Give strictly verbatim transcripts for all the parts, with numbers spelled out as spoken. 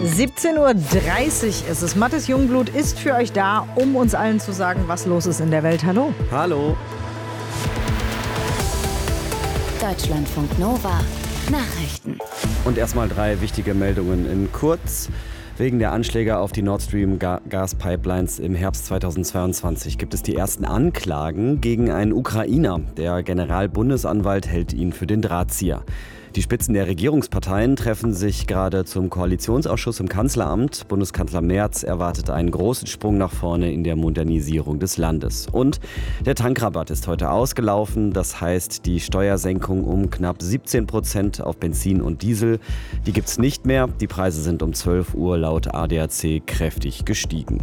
siebzehn Uhr dreißig ist es. Mathis Jungblut ist für euch da, um uns allen zu sagen, was los ist in der Welt. Hallo. Hallo. Deutschlandfunk Nova. Nachrichten. Und erstmal drei wichtige Meldungen in kurz. Wegen der Anschläge auf die Nord Stream Gaspipelines im Herbst zweitausendzweiundzwanzig gibt es die ersten Anklagen gegen einen Ukrainer. Der Generalbundesanwalt hält ihn für den Drahtzieher. Die Spitzen der Regierungsparteien treffen sich gerade zum Koalitionsausschuss im Kanzleramt. Bundeskanzler Merz erwartet einen großen Sprung nach vorne in der Modernisierung des Landes. Und der Tankrabatt ist heute ausgelaufen. Das heißt, die Steuersenkung um knapp siebzehn Prozent auf Benzin und Diesel, die gibt es nicht mehr. Die Preise sind um zwölf Uhr laut A D A C kräftig gestiegen.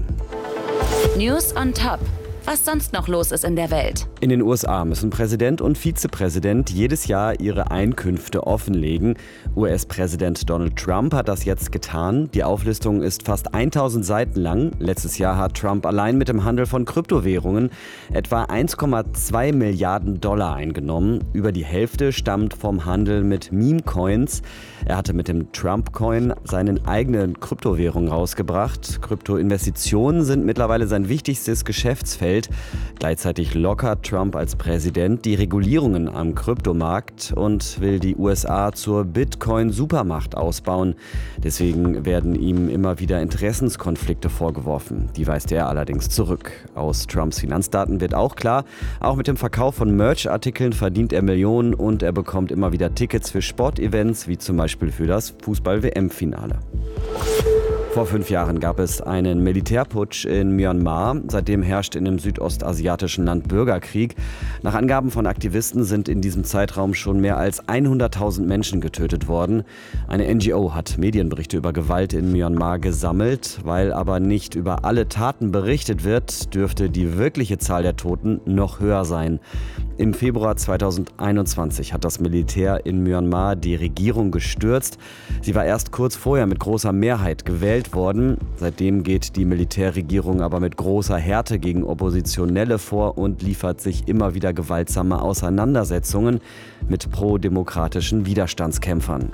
News on top. Was sonst noch los ist in der Welt. In den U S A müssen Präsident und Vizepräsident jedes Jahr ihre Einkünfte offenlegen. U S-Präsident Donald Trump hat das jetzt getan. Die Auflistung ist fast tausend Seiten lang. Letztes Jahr hat Trump allein mit dem Handel von Kryptowährungen etwa eins Komma zwei Milliarden Dollar eingenommen. Über die Hälfte stammt vom Handel mit Meme-Coins. Er hatte mit dem Trump-Coin seinen eigenen Kryptowährung rausgebracht. Kryptoinvestitionen sind mittlerweile sein wichtigstes Geschäftsfeld. Gleichzeitig lockert Trump als Präsident die Regulierungen am Kryptomarkt und will die U S A zur Bitcoin-Supermacht ausbauen. Deswegen werden ihm immer wieder Interessenskonflikte vorgeworfen. Die weist er allerdings zurück. Aus Trumps Finanzdaten wird auch klar, auch mit dem Verkauf von Merch-Artikeln verdient er Millionen und er bekommt immer wieder Tickets für Sportevents, wie zum Beispiel für das Fußball-W M-Finale. Vor fünf Jahren gab es einen Militärputsch in Myanmar. Seitdem herrscht in dem südostasiatischen Land Bürgerkrieg. Nach Angaben von Aktivisten sind in diesem Zeitraum schon mehr als hunderttausend Menschen getötet worden. Eine N G O hat Medienberichte über Gewalt in Myanmar gesammelt. Weil aber nicht über alle Taten berichtet wird, dürfte die wirkliche Zahl der Toten noch höher sein. Im Februar zweitausendeinundzwanzig hat das Militär in Myanmar die Regierung gestürzt. Sie war erst kurz vorher mit großer Mehrheit gewählt worden. Seitdem geht die Militärregierung aber mit großer Härte gegen Oppositionelle vor und liefert sich immer wieder gewaltsame Auseinandersetzungen mit pro-demokratischen Widerstandskämpfern.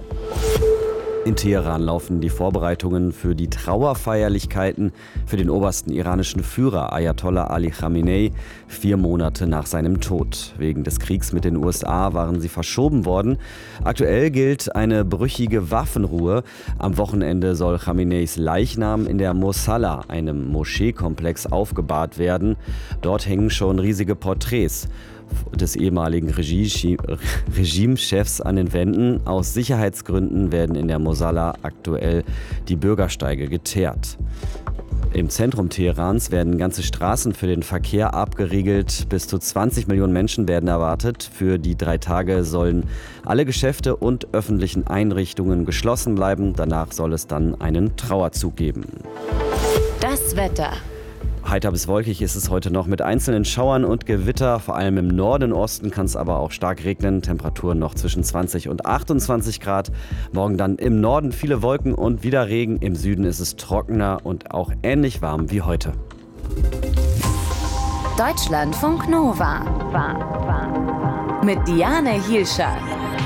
In Teheran laufen die Vorbereitungen für die Trauerfeierlichkeiten für den obersten iranischen Führer Ayatollah Ali Khamenei vier Monate nach seinem Tod. Wegen des Kriegs mit den U S A waren sie verschoben worden. Aktuell gilt eine brüchige Waffenruhe. Am Wochenende soll Khameneis Leichnam in der Mosalla, einem Moscheekomplex, aufgebahrt werden. Dort hängen schon riesige Porträts des ehemaligen Regie- Regimechefs an den Wänden. Aus Sicherheitsgründen werden in der Mosalla aktuell die Bürgersteige geteert. Im Zentrum Teherans werden ganze Straßen für den Verkehr abgeriegelt. Bis zu zwanzig Millionen Menschen werden erwartet. Für die drei Tage sollen alle Geschäfte und öffentlichen Einrichtungen geschlossen bleiben. Danach soll es dann einen Trauerzug geben. Das Wetter. Heiter bis wolkig ist es heute noch mit einzelnen Schauern und Gewitter. Vor allem im Norden und Osten kann es aber auch stark regnen. Temperaturen noch zwischen zwanzig und achtundzwanzig Grad. Morgen dann im Norden viele Wolken und wieder Regen. Im Süden ist es trockener und auch ähnlich warm wie heute. Deutschlandfunk Nova. Mit Diane Hielscher.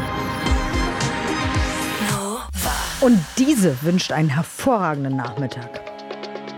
Und diese wünscht einen hervorragenden Nachmittag.